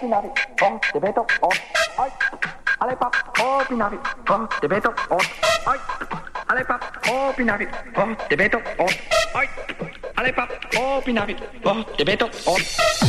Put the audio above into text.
ピナビデベートはいあれパオピナビデベートはいあれパオピナビデベートはいあれパオピナビデベート